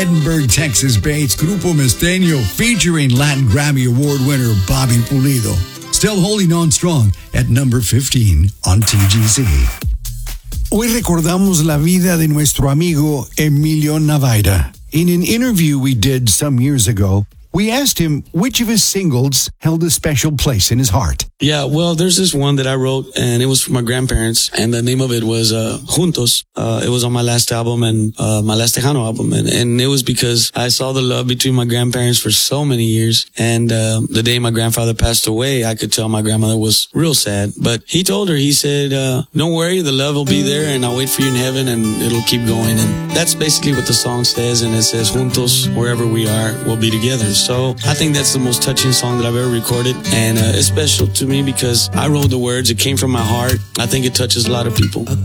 Edinburgh, Texas-based Grupo Misteño featuring Latin Grammy Award winner Bobby Pulido. Still holding on strong at number 15 on TGC. Hoy recordamos la vida de nuestro amigo Emilio Navaira. In an interview we did some years ago, we asked him which of his singles held a special place in his heart. Yeah, well, there's this one that I wrote, and it was for my grandparents, and the name of it was Juntos. It was on my last album and my last Tejano album, and it was because I saw the love between my grandparents for so many years, and the day my grandfather passed away, I could tell my grandmother was real sad. But he told her, he said, don't worry, the love will be there, and I'll wait for you in heaven, and it'll keep going. And that's basically what the song says, and it says, Juntos, wherever we are, we'll be together. So I think that's the most touching song that I've ever recorded, and it's special to me because I wrote the words. It came from my heart. I think it touches a lot of people.